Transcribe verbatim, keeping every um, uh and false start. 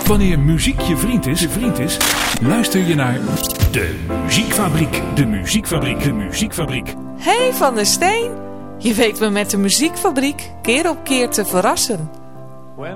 Wanneer muziek je vriend is, je vriend is, luister je naar De Muziekfabriek. De Muziekfabriek, de Muziekfabriek. Hey Van der Steen, je weet me met de Muziekfabriek keer op keer te verrassen.